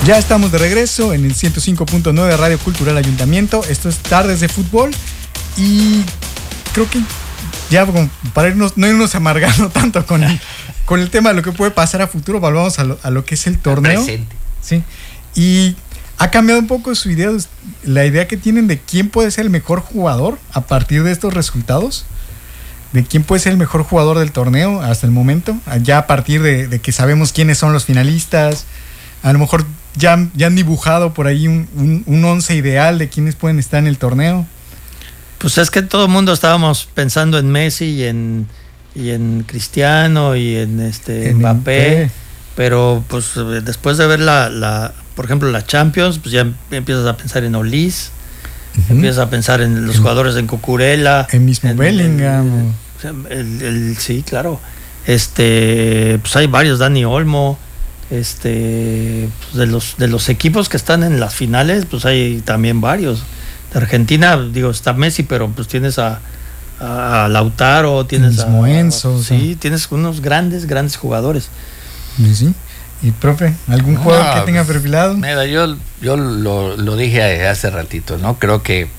Ya estamos de regreso en el 105.9 de Radio Cultural Ayuntamiento. Esto es Tardes de Fútbol y creo que ya para no irnos amargando tanto con el tema de lo que puede pasar a futuro, volvamos a lo que es el torneo. Sí. Y ha cambiado un poco su idea, la idea que tienen de quién puede ser el mejor jugador a partir de estos resultados, de quién puede ser el mejor jugador del torneo hasta el momento, ya a partir de que sabemos quiénes son los finalistas. A lo mejor ya han dibujado por ahí un once ideal de quiénes pueden estar en el torneo. Pues es que todo el mundo estábamos pensando en Messi y en Cristiano y en Mbappé, pero pues después de ver por ejemplo la Champions, pues ya empiezas a pensar en Olís, empiezas a pensar en los jugadores en Cucurella, el mismo Bellingham. Sí, claro. Pues hay varios, Dani Olmo. Pues de los equipos que están en las finales, pues hay también varios. De Argentina, digo, está Messi, pero pues tienes a Lautaro, tienes a Enzo, sí, tienes unos grandes jugadores. Sí. Y profe, ¿algún jugador que tenga perfilado? Mira, yo lo dije hace ratito, ¿no? Creo que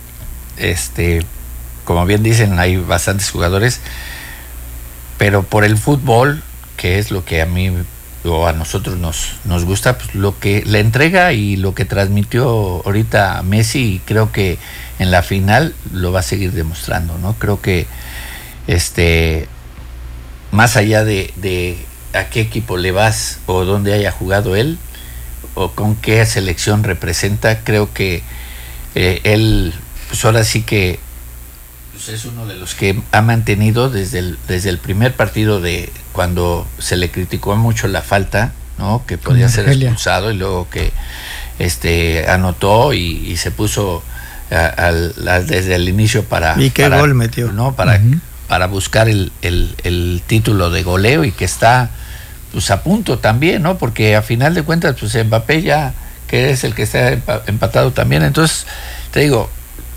como bien dicen, hay bastantes jugadores, pero por el fútbol, que es lo que a mí o a nosotros nos gusta, pues lo que la entrega y lo que transmitió ahorita Messi, creo que en la final lo va a seguir demostrando, ¿no? Creo que más allá de a qué equipo le vas o dónde haya jugado él o con qué selección representa, creo que él pues ahora sí que pues es uno de los que ha mantenido desde el primer partido, de cuando se le criticó mucho la falta, ¿no? Que podía ser expulsado, y luego que anotó y se puso desde el inicio para gol metió, ¿no? Para buscar el título de goleo, y que está pues a punto también, ¿no? Porque a final de cuentas pues Mbappé ya, que es el que está empatado también. Entonces te digo,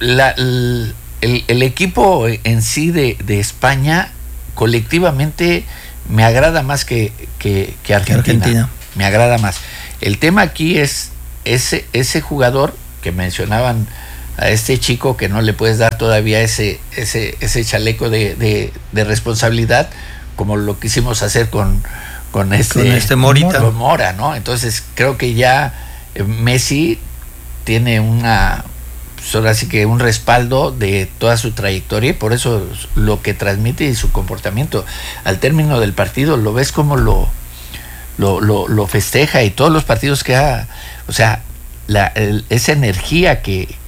el equipo en sí de España colectivamente me agrada más que Argentina. Me agrada más. El tema aquí es ese jugador que mencionaban, a este chico que no le puedes dar todavía ese chaleco de responsabilidad, como lo quisimos hacer con Morita. Con Mora, ¿no? Entonces creo que ya Messi tiene pues ahora sí que un respaldo de toda su trayectoria, y por eso lo que transmite y su comportamiento al término del partido, lo ves como lo festeja, y todos los partidos que o sea, esa energía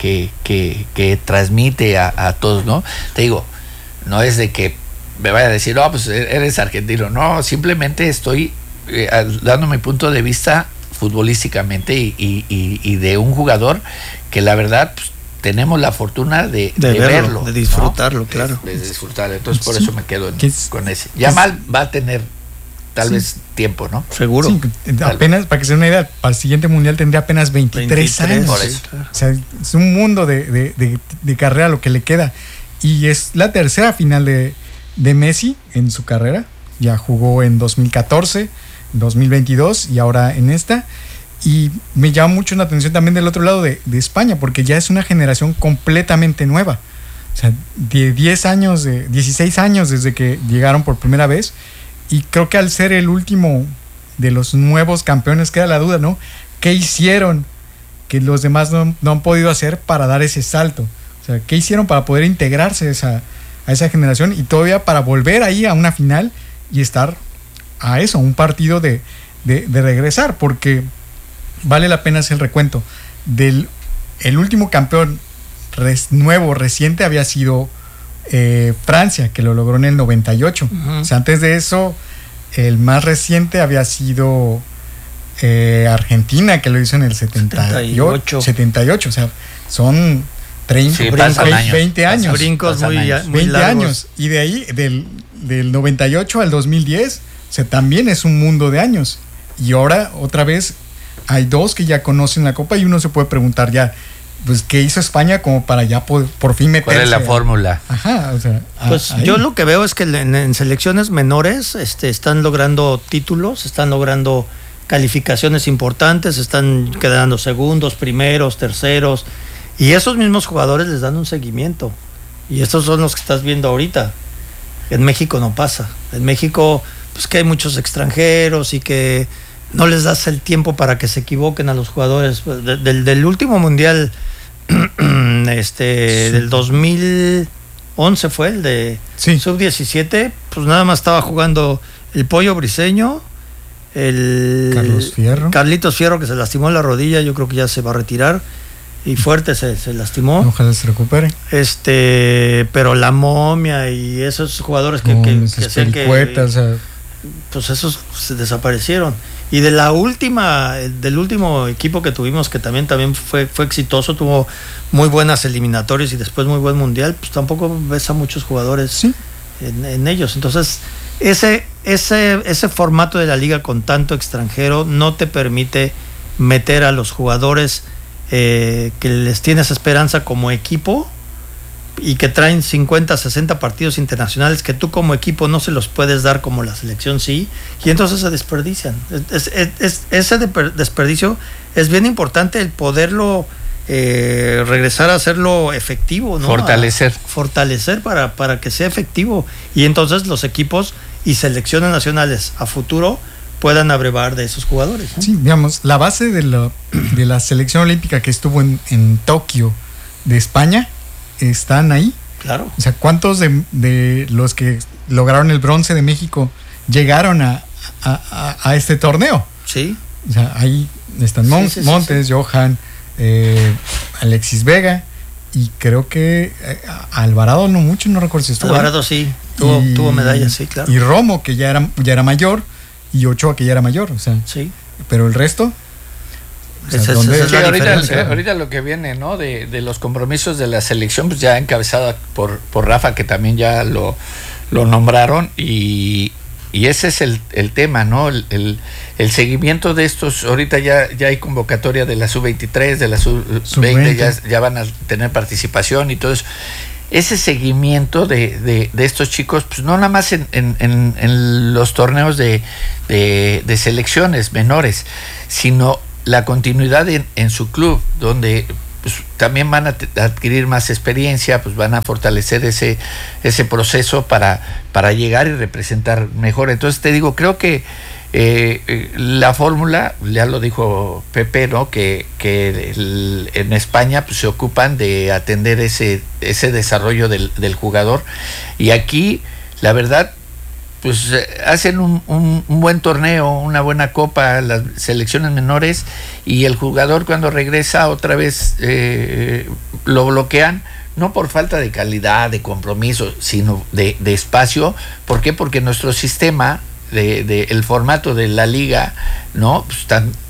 que transmite a todos, ¿no? Te digo, no es de que me vaya a decir, no, pues eres argentino, no, simplemente estoy dando mi punto de vista futbolísticamente y de un jugador que la verdad pues, tenemos la fortuna de verlo, de disfrutarlo, ¿no? Claro. De disfrutarlo. Entonces por eso me quedo con ese. Yamal va a tener tal vez tiempo, ¿no? Seguro. Sí, apenas, para que se den una idea, para el siguiente mundial tendría apenas 23 años. Por eso. Claro. O sea, es un mundo de carrera lo que le queda. Y es la tercera final de Messi en su carrera. Ya jugó en 2014, 2022 y ahora en esta. Y me llama mucho la atención también del otro lado de España, porque ya es una generación completamente nueva. O sea, de 16 años desde que llegaron por primera vez. Y creo que al ser el último de los nuevos campeones queda la duda, ¿no? ¿Qué hicieron que los demás no han podido hacer para dar ese salto? O sea, ¿qué hicieron para poder integrarse a esa generación y todavía para volver ahí a una final y estar a eso, un partido de regresar? Porque vale la pena hacer el recuento. El último campeón nuevo, reciente, había sido Francia, que lo logró en el 98. Uh-huh. O sea, antes de eso, el más reciente había sido Argentina, que lo hizo en el 78. O sea, son 20 años. Brincos muy 20 largos. años. Y de ahí, del 98 al 2010, o sea, también es un mundo de años. Y ahora, otra vez, hay dos que ya conocen la Copa, y uno se puede preguntar ya, pues, ¿qué hizo España como para ya por fin meterse? ¿Cuál es la fórmula? Ajá, o sea, pues yo lo que veo es que en selecciones menores están logrando títulos, están logrando calificaciones importantes, están quedando segundos, primeros, terceros, y esos mismos jugadores les dan un seguimiento. Y estos son los que estás viendo ahorita. En México no pasa. En México, pues que hay muchos extranjeros y que no les das el tiempo para que se equivoquen a los jugadores. Del último mundial, del 2011 fue el de sub-17, pues nada más estaba jugando el Pollo Briseño, Carlitos Fierro, que se lastimó la rodilla, yo creo que ya se va a retirar, y Fuerte se lastimó. Ojalá se recupere. Pero la Momia y esos jugadores que hacían que pues esos se desaparecieron. Y de la última, del último equipo que tuvimos, que también fue exitoso, tuvo muy buenas eliminatorias y después muy buen mundial, pues tampoco ves a muchos jugadores en ellos. Entonces, ese formato de la liga con tanto extranjero no te permite meter a los jugadores que les tienes esperanza como equipo y que traen 50, 60 partidos internacionales que tú como equipo no se los puedes dar como la selección sí, y entonces se desperdician. Ese desperdicio es bien importante, el poderlo regresar a hacerlo efectivo, ¿no? Fortalecer para que sea efectivo, y entonces los equipos y selecciones nacionales a futuro puedan abrevar de esos jugadores, ¿no? Sí, digamos, la base de la selección olímpica que estuvo en Tokio de España están ahí. Claro. O sea, ¿cuántos de los que lograron el bronce de México llegaron a este torneo? Sí. O sea, ahí están Montes, Johan, Alexis Vega, y creo que Alvarado no mucho, no recuerdo si estuvo. Alvarado sí, tuvo medallas, sí, claro. Y Romo, que ya era mayor, y Ochoa, que ya era mayor, o sea. Sí. Pero el resto... ahorita lo que viene, ¿no? De los compromisos de la selección, pues ya encabezada por Rafa, que también ya lo nombraron, y ese es el tema, ¿no? El seguimiento de estos. Ahorita ya hay convocatoria de la sub-23, de la sub-20, ya van a tener participación y todo eso. Ese seguimiento de estos chicos, pues no nada más en los torneos de selecciones menores, sino la continuidad en su club, donde pues también van a adquirir más experiencia, pues van a fortalecer ese proceso para llegar y representar mejor. Entonces te digo, creo que la fórmula, ya lo dijo Pepe, ¿no? Que en España pues se ocupan de atender ese desarrollo del jugador, y aquí la verdad pues hacen un buen torneo, una buena copa, las selecciones menores, y el jugador cuando regresa otra vez lo bloquean, no por falta de calidad, de compromiso, sino de espacio. ¿Por qué? Porque nuestro sistema, el formato de la liga, ¿no? Pues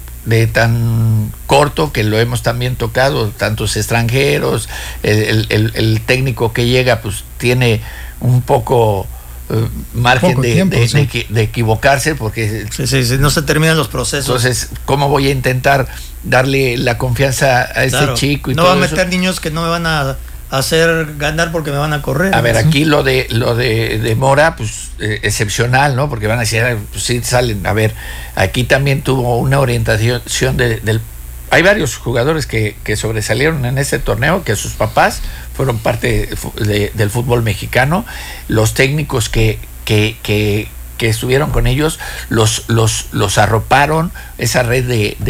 tan corto, que lo hemos también tocado, tantos extranjeros, el técnico que llega pues tiene un poco margen de equivocarse, porque no se terminan los procesos. Entonces, ¿cómo voy a intentar darle la confianza a este chico? Y no va a meter niños que no me van a hacer ganar porque me van a correr. A ver, aquí lo de Mora, pues excepcional, ¿no? Porque van a decir, pues sí salen. A ver, aquí también tuvo una orientación del... Hay varios jugadores que sobresalieron en ese torneo, que sus papás fueron parte del fútbol mexicano. Los técnicos que estuvieron con ellos los arroparon, esa red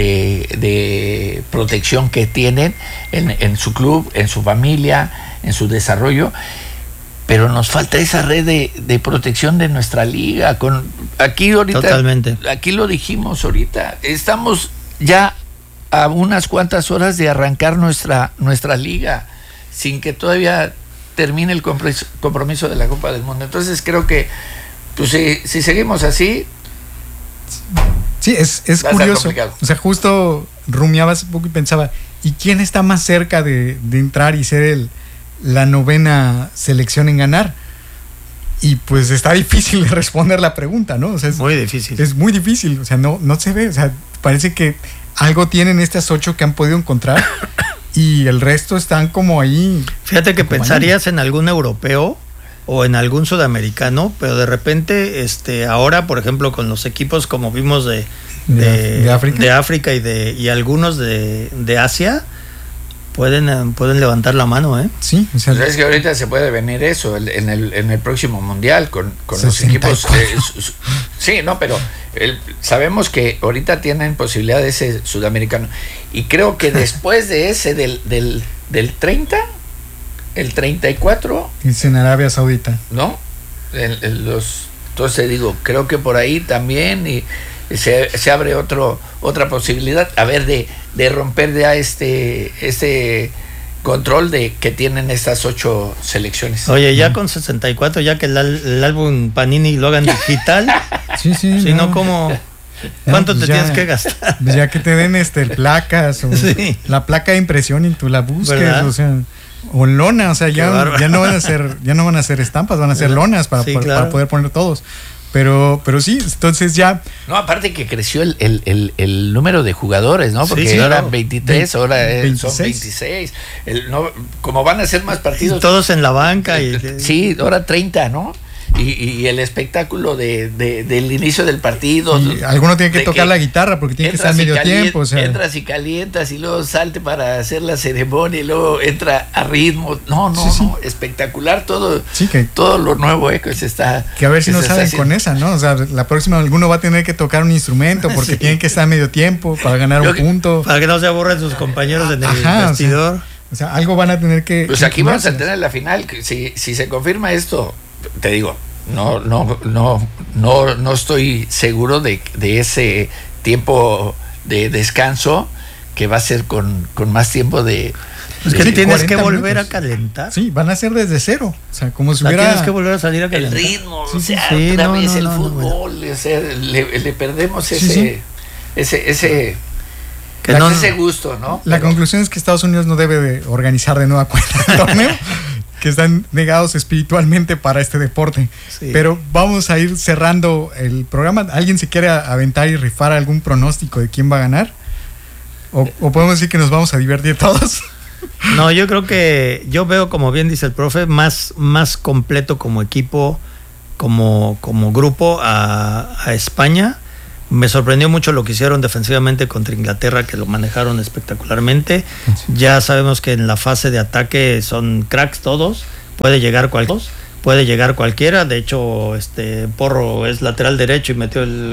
de protección que tienen en su club, en su familia, en su desarrollo. Pero nos falta esa red de protección de nuestra liga. Aquí ahorita, totalmente. Aquí lo dijimos ahorita, estamos ya a unas cuantas horas de arrancar nuestra liga, sin que todavía termine el compromiso de la Copa del Mundo. Entonces creo que pues si seguimos así, sí, es curioso. O sea, justo rumiaba hace poco y pensaba, ¿y quién está más cerca de entrar y ser la novena selección en ganar? Y pues está difícil de responder la pregunta, ¿no? O sea, muy difícil. Es muy difícil, o sea, no se ve, o sea, parece que algo tienen estas 8 que han podido encontrar y el resto están como ahí. Fíjate que pensarías en algún europeo o en algún sudamericano, pero de repente ahora, por ejemplo, con los equipos como vimos de de África y algunos de Asia pueden levantar la mano, ¿eh? Sí, o sea, es que ahorita se puede venir eso en el próximo mundial con los 64. equipos. Sí, no, pero sabemos que ahorita tienen posibilidad de ese sudamericano. Y creo que después de ese del 30, el 34. Es en Arabia Saudita. ¿No? Entonces digo, creo que por ahí también y se abre otra posibilidad, a ver, de romper ya este control de que tienen estas 8 selecciones. Oye, ya con 64, ya que el álbum Panini lo hagan digital, sí, si no, ¿cómo? ¿Cuánto te tienes que gastar? Ya que te den placas o sí, la placa de impresión y tú la busques, ¿verdad? o sea, o lona, o sea, ya no van a ser estampas, van a ser lonas para poder poner todos. Pero sí, entonces ya. No, aparte que creció el número de jugadores, ¿no? Porque sí, ahora claro. 23, ahora 26. son 26. Como van a ser más partidos. Y todos en la banca. Sí, ahora 30, ¿no? Y el espectáculo del inicio del partido. Y alguno tiene que tocar la guitarra porque tiene que estar medio tiempo. O sea. Entras y calientas y luego salte para hacer la ceremonia y luego entra a ritmo. No, espectacular todo. Sí, todo lo nuevo que se está. Que a ver si no salen con esa, ¿no? O sea, la próxima alguno va a tener que tocar un instrumento porque tiene que estar medio tiempo para ganar un punto. Para que no se aburran sus compañeros en el vestidor. O sea, algo van a tener que. Pues aquí vamos a tener la final. Si se confirma esto, te digo, no estoy seguro de ese tiempo de descanso que va a ser con más tiempo de. Es que tienes que volver a calentar. Sí, van a ser desde cero. O sea, como si hubiera. Tienes que volver a salir a calentar. El ritmo, otra vez el fútbol. O sea, le perdemos ese gusto, ¿no? La conclusión es que Estados Unidos no debe de organizar de nueva cuenta el torneo, que están negados espiritualmente para este deporte. Sí. Pero vamos a ir cerrando el programa. ¿Alguien se quiere aventar y rifar algún pronóstico de quién va a ganar? ¿O podemos decir que nos vamos a divertir todos? No, yo creo que yo veo, como bien dice el profe, más completo como equipo, como grupo a España. Me sorprendió mucho lo que hicieron defensivamente contra Inglaterra, que lo manejaron espectacularmente. Sí. Ya sabemos que en la fase de ataque son cracks todos, puede llegar cualquiera. De hecho, Porro es lateral derecho y metió el